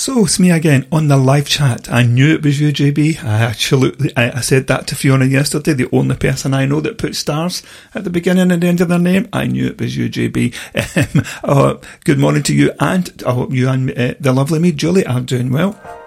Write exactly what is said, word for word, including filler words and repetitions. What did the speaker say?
So, it's me again on the live chat. I knew it was you, J B. I absolutely, I, I said that to Fiona yesterday, the only person I know that puts stars at the beginning and end of their name. I knew it was you, J B. Um, uh, good morning to you, and I hope you and uh, the lovely me, Julie, are doing well.